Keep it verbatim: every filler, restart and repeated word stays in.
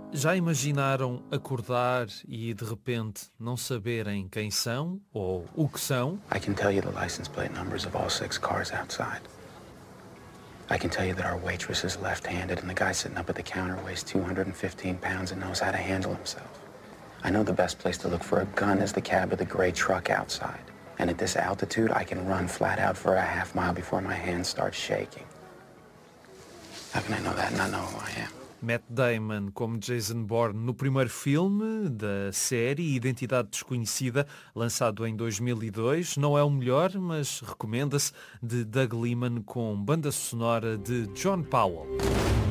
Já imaginaram acordar e de repente não saberem quem são ou o que são? I can tell you the license plate numbers of all six cars outside. I can tell you that our waitress is left-handed and the guy sitting up at the counter weighs two hundred fifteen pounds and knows how to handle himself. I know the best place to look for a gun is the cab of the gray truck outside. And at this altitude, I can run flat out for a half mile before my hands start shaking. How can I know that and not know who I am? Matt Damon como Jason Bourne no primeiro filme da série Identidade Desconhecida, lançado em dois mil e dois. Não é o melhor, mas recomenda-se, de Doug Liman com banda sonora de John Powell.